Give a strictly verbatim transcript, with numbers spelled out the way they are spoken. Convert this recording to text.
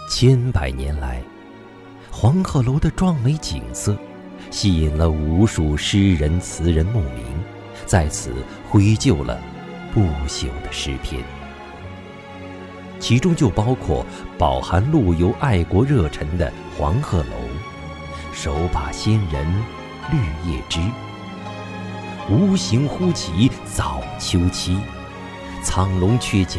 千百年来，黄鹤楼的壮美景色吸引了无数诗人词人慕名，在此绘就了不朽的诗篇，其中就包括饱含陆游爱国热忱的黄鹤楼、手把仙人绿叶枝、无形忽起早秋期、苍龙鹊